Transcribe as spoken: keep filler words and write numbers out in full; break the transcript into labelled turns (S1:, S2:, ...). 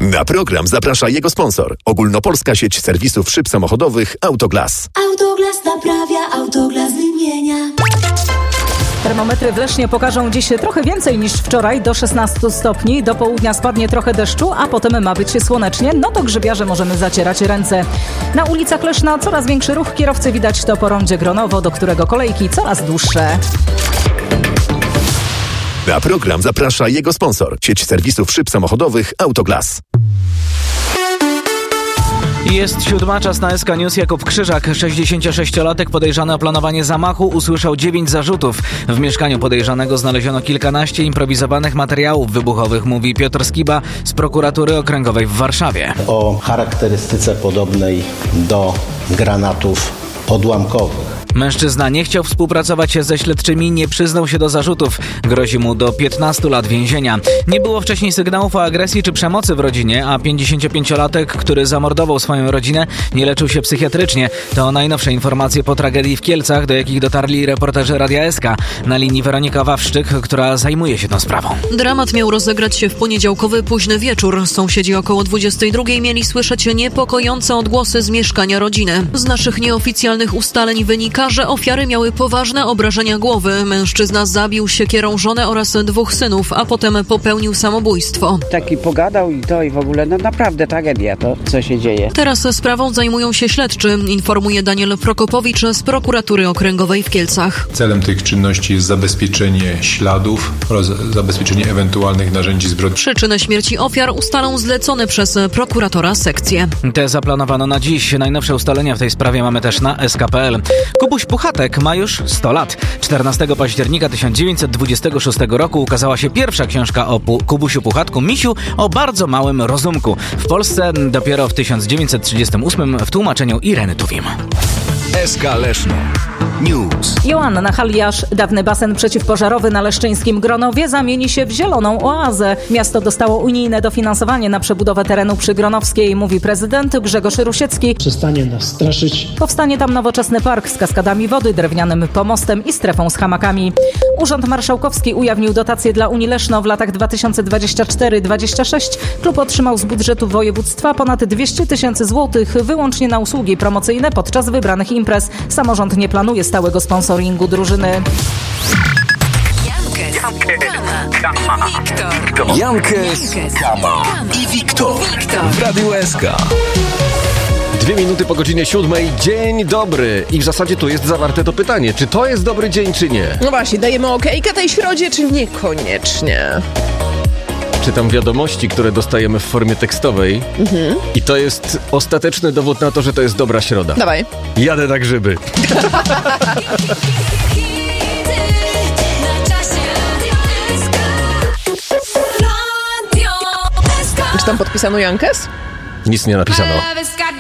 S1: Na program zaprasza jego sponsor. Ogólnopolska sieć serwisów szyb samochodowych Autoglas.
S2: Autoglas naprawia, Autoglas wymienia.
S3: Termometry w Lesznie pokażą dziś trochę więcej niż wczoraj, do szesnastu stopni. Do południa spadnie trochę deszczu, a potem ma być słonecznie. No to grzybiarze możemy zacierać ręce. Na ulicach Leszna coraz większy ruch. Kierowcy widać to po rondzie Gronowo, do którego kolejki coraz dłuższe.
S1: Na program zaprasza jego sponsor. Sieć serwisów szyb samochodowych Autoglas.
S4: Jest siódma, czas na S K News. Jakub Krzyżak, sześćdziesięciosześciolatek podejrzany o planowanie zamachu, usłyszał dziewięć zarzutów. W mieszkaniu podejrzanego znaleziono kilkanaście improwizowanych materiałów wybuchowych, mówi Piotr Skiba z prokuratury okręgowej w Warszawie.
S5: O charakterystyce podobnej do granatów odłamkowych.
S4: Mężczyzna nie chciał współpracować ze śledczymi, nie przyznał się do zarzutów. Grozi mu do piętnastu lat więzienia. Nie było wcześniej sygnałów o agresji czy przemocy w rodzinie, a pięćdziesięciopięciolatek, który zamordował swoją rodzinę, nie leczył się psychiatrycznie. To najnowsze informacje po tragedii w Kielcach, do jakich dotarli reporterzy Radia S K. Na linii Weronika Wawrzyk, która zajmuje się tą sprawą.
S6: Dramat miał rozegrać się w poniedziałkowy późny wieczór. Sąsiedzi około dwudziestej drugiej mieli słyszeć niepokojące odgłosy z mieszkania rodziny. Z naszych nieoficjalnych ustaleń wynika, że ofiary miały poważne obrażenia głowy. Mężczyzna zabił siekierą żonę oraz dwóch synów, a potem popełnił samobójstwo.
S7: Taki pogadał i to i w ogóle, no naprawdę tragedia to, co się dzieje.
S6: Teraz sprawą zajmują się śledczy, informuje Daniel Prokopowicz z prokuratury okręgowej w Kielcach.
S8: Celem tych czynności jest zabezpieczenie śladów oraz zabezpieczenie ewentualnych narzędzi zbrodni.
S6: Przyczynę śmierci ofiar ustalą zlecone przez prokuratora sekcje.
S4: Te zaplanowano na dziś. Najnowsze ustalenia w tej sprawie mamy też na S K kropka P L. Kubuś Puchatek ma już sto lat. czternastego października tysiąc dziewięćset dwudziestego szóstego roku ukazała się pierwsza książka o Pu- Kubusiu Puchatku, misiu o bardzo małym rozumku. W Polsce dopiero w tysiąc dziewięćset trzydziestym ósmym w tłumaczeniu Ireny Tuwim.
S1: S K Leszno News.
S3: Joanna Haliasz, dawny basen przeciwpożarowy na leszczyńskim Gronowie, zamieni się w zieloną oazę. Miasto dostało unijne dofinansowanie na przebudowę terenu przy Gronowskiej, mówi prezydent Grzegorz Rusiecki.
S9: Przestanie nas straszyć.
S3: Powstanie tam nowoczesny park z kaskadami wody, drewnianym pomostem i strefą z hamakami. Urząd Marszałkowski ujawnił dotacje dla Unii Leszno w latach dwa tysiące dwudziestym czwartym do dwudziestego szóstego. Klub otrzymał z budżetu województwa ponad dwieście tysięcy złotych wyłącznie na usługi promocyjne podczas wybranych imprez. Samorząd nie planuje stałego sponsoringu drużyny.
S1: Jankes, Kama i Wiktor w Radiu S K.
S10: Dwie minuty po godzinie siódmej. Dzień dobry. I w zasadzie tu jest zawarte to pytanie, czy to jest dobry dzień, czy nie?
S11: No właśnie, dajemy okejkę tej środzie, czy niekoniecznie?
S10: Czytam wiadomości, które dostajemy w formie tekstowej mhm. i to jest ostateczny dowód na to, że to jest dobra środa.
S11: Dawaj.
S10: Jadę na grzyby.
S11: Czy tam podpisano Jankes?
S10: Nic nie napisano.